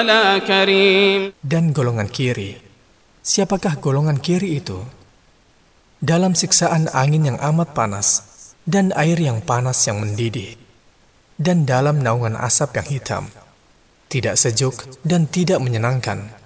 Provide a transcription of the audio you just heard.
Dan golongan kiri. Siapakah golongan kiri itu? Dalam siksaan angin yang amat panas dan air yang panas yang mendidih, dan dalam naungan asap yang hitam, tidak sejuk dan tidak menyenangkan.